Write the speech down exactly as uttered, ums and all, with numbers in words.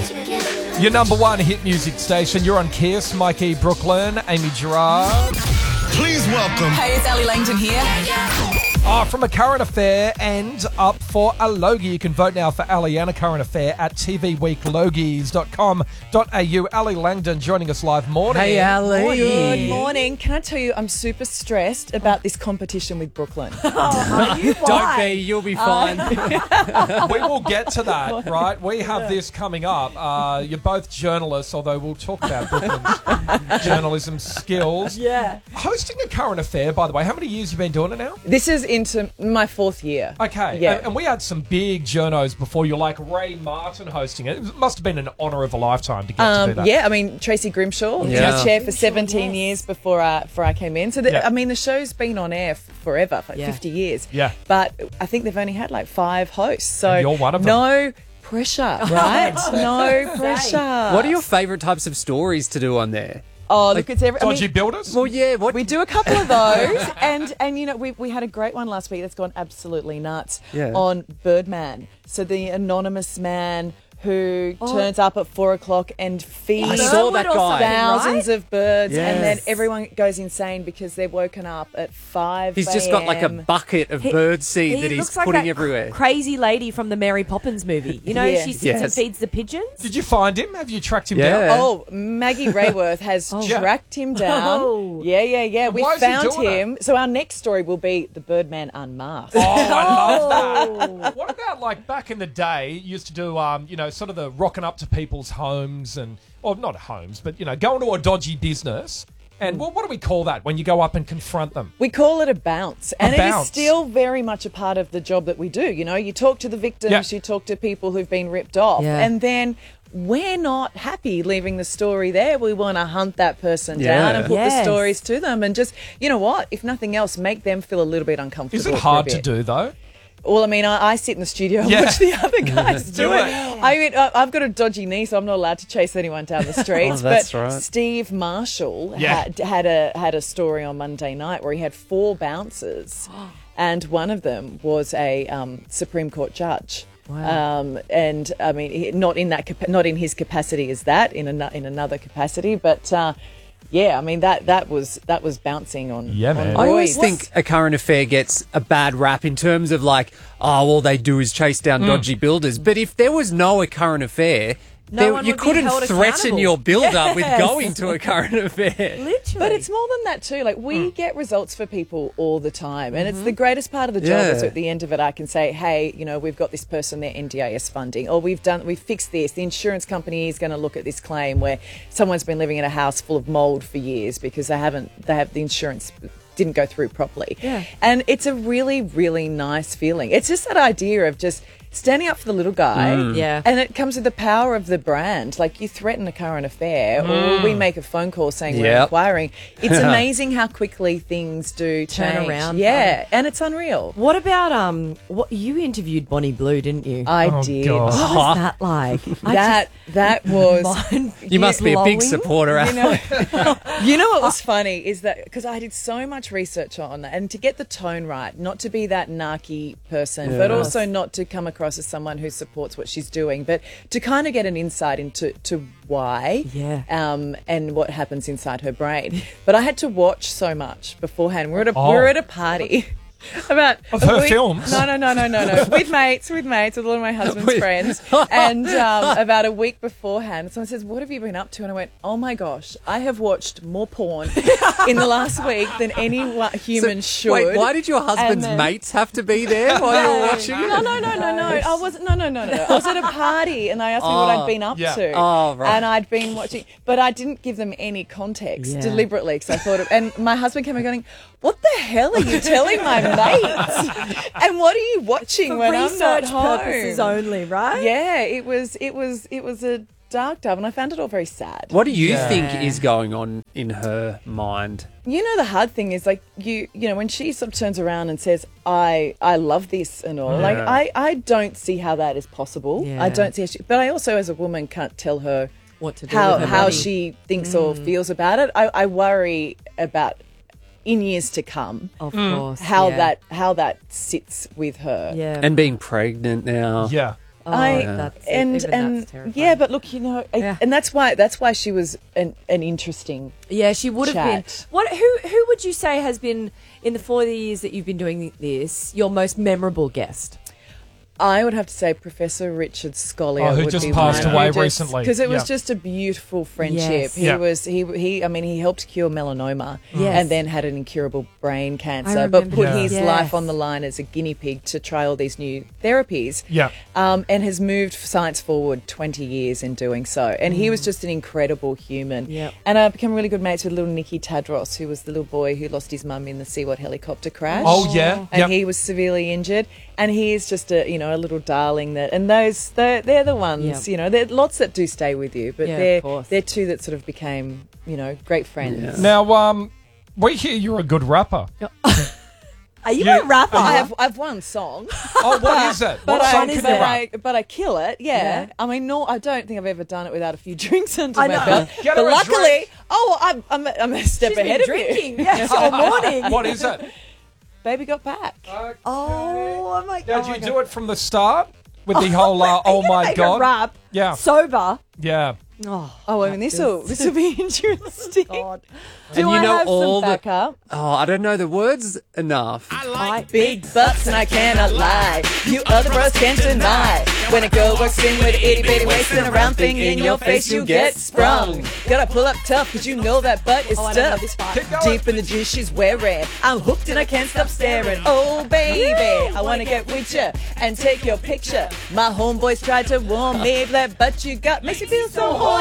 Your number one hit music station. You're on Kiss. Mikey Brooklyn, Amy Gerard. Please welcome. Hey, it's Ali Langdon here. Oh, from a current affair and up for a Logie. You can vote now for Ali and a current affair at t v week logies dot com dot a u. Ali Langdon joining us live. Morning. Hey, Ali. Good morning. Can I tell you, I'm super stressed about this competition with Brooklyn. Don't be, you'll be fine. We will get to that, right? We have this coming up. Uh, you're both journalists, although we'll talk about Brooklyn's journalism skills. Yeah. Hosting a current affair, by the way, how many years have you been doing it now? This is into my fourth year. Okay. Yeah. And, and we had some big journos before you, like Ray Martin hosting it. It must have been an honour of a lifetime to get Um, to do that. yeah, I mean, Tracy Grimshaw, Yeah. was chair for seventeen years before I, before I came in. So, the, Yeah. I mean, the show's been on air f- forever, for like Yeah. fifty years. Yeah. But I think they've only had like five hosts. So And you're one of them. no pressure, right? no pressure. What are your favourite types of stories to do on there? Oh, look, it's every... I Dodgy mean, builders? Well, yeah, what? we do a couple of those, and and you know we we had a great one last week that's gone absolutely nuts Yeah. on Birdman. So the anonymous man who turns up at four o'clock and feeds I saw that guy. thousands of birds, and then Yes. everyone goes insane because they're woken up at five. He's just got like a bucket of bird seed He that he's looks like putting that everywhere. crazy lady from the Mary Poppins movie. You know, Yeah. she sits Yes. and feeds the pigeons. Did you find him? Have you tracked him Yeah. down? Oh, Maggie Rayworth has Yeah. tracked him down. Oh. Yeah, yeah, yeah. We why is he found doing him. So our next story will be the Birdman Unmasked. Oh, I love that. What about, like, back in the day, you used to do, um, you know, sort of the rocking up to people's homes and, or not homes, but, you know, going to a dodgy business. And well, what do we call that when you go up and confront them? We call it a bounce, and it bounce. is still very much a part of the job that we do. You know, you talk to the victims, Yeah. you talk to people who've been ripped off, Yeah. and then we're not happy leaving the story there. We want to hunt that person Yeah. down and put the Yes. stories to them, and just, you know what, if nothing else, make them feel a little bit uncomfortable. Is it for a hard to bit. do, though? Well, I mean, I, I sit in the studio and Yeah. watch the other guys do, Do it. it. I mean, I- I've got a dodgy knee, so I'm not allowed to chase anyone down the streets. Oh, that's but right. Steve Marshall Yeah. had, had a had a story on Monday night where he had four bouncers, and one of them was a um, Supreme Court judge. Wow. Um, and I mean, he- not in that capa- not in his capacity as that, in an- in another capacity, but. Uh, Yeah, I mean that that was that was bouncing on. Yeah, on man. I always roids. think a current affair gets a bad rap in terms of like, oh, all they do is chase down dodgy builders. But if there was no a current affair, No there, one you would be couldn't held threaten accountable. your build-up with Yes. going to a current affair. Literally. But it's more than that too. Like we get results for people all the time, and it's the greatest part of the job. Yeah. Is at the end of it, I can say, "Hey, you know, we've got this person their N D I S funding, or we've done, we've fixed this. The insurance company is going to look at this claim where someone's been living in a house full of mold for years because they haven't, they have the insurance." Didn't go through properly. Yeah. And it's a really, really nice feeling. It's just that idea of just standing up for the little guy. Yeah. And it comes with the power of the brand. Like you threaten a current affair or we make a phone call saying we're Yep. inquiring. It's amazing how quickly things do Turn change. around. Yeah. And it's unreal. What about um? What you interviewed Bonnie Blue, didn't you? I Oh, did. God. what was that like? I That that was just, mind You must be a big blowing. supporter. You know, you know what was funny is that because I did so much research on that, and to get the tone right, not to be that narky person, but also not to come across as someone who supports what she's doing, but to kind of get an insight into to why, Yeah. um, and what happens inside her brain. But I had to watch so much beforehand. We're at a Oh. we're at a party. About Of a her week- films? No, no, no, no, no, no. With mates, with mates, with all of my husband's friends. And um, about a week beforehand, someone says, "What have you been up to?" And I went, "Oh my gosh, I have watched more porn in the last week than any wa- human should." Wait, why did your husband's then- mates have to be there while you were watching it? No, no, no, no, no. I wasn't. No, no, no, no. no. I was at a party, and they asked me what I'd been up yeah. to. Oh, right. And I'd been watching, but I didn't give them any context Yeah. deliberately because I thought. Of, and my husband came and going, "What the hell are you telling my mates? And what are you watching For when I'm not research home?" purposes only, right? Yeah, it was. It was. It was a dark dove, and I found it all very sad. What do you Yeah. think is going on in her mind? You know, the hard thing is like you, you know, when she sort of turns around and says, I, I love this and all, like Yeah. I, I don't see how that is possible. Yeah. I don't see how she, but I also as a woman can't tell her What to do how, with her how body. she thinks or feels about it. I, I worry about in years to come Of course. how yeah. that, how that sits with her. Yeah. And being pregnant now. Yeah. I that's it. and Even and that's terrifying. yeah, but look, you know, I- Yeah. and that's why that's why she was an, an interesting. Yeah, she would have been. Chat. What? Who? Who would you say has been in the four years that you've been doing this your most memorable guest? I would have to say Professor Richard Scollier, Oh, who would just be passed one. away Who just- recently. because it was Yeah. just a beautiful friendship. Yes. He Yeah. was he he. I mean, he helped cure melanoma, Yes. and then had an incurable brain cancer, I but remember put that. his Yes. life on the line as a guinea pig to try all these new therapies. Yeah. um, and has moved science forward twenty years in doing so. And he was Mm. just an incredible human. Yep. And I became really good mates with little Nicky Tadros, who was the little boy who lost his mum in the Seaward helicopter crash. Oh, yeah. And Yep. he was severely injured. And he is just a, you know, a little darling that, and those, they're, they're the ones, Yep. you know, there are lots that do stay with you, but Yeah, of they're, course. they're two that sort of became, you know, great friends. Now, um, we hear you're a good rapper. Are you Yeah. a rapper? I have, I've one song. Oh, what is it? But What I, song is can but, you it? rap? I, but I kill it, yeah. Yeah. I mean, no, I don't think I've ever done it without a few drinks under I my know. belt. Get But her a luckily, drink. oh, I'm, I'm, I'm a step She's ahead been of drinking. you. Yes, all morning. What is it? Baby got back. Oh, oh my Did god! you do it from the start with the whole? Uh, oh Are you gonna my make a god! rap Yeah, sober. yeah. Oh, Oh, I mean, this will this will be interesting. God. Do And you I know have all some the- backup? Oh, I don't know the words enough. I, Big butts and I cannot lie. You other bros can't deny. When a girl walks in with an itty bitty waist and a round thing in your face, you get sprung. Gotta pull up tough because you know that butt is Oh, I don't know this stuffed. part. Keep going. Deep in the juice she's wearing. I'm hooked and I can't stop staring. Oh baby, I wanna get with you and take your picture. My homeboys tried to warn me that butt you got makes me feel so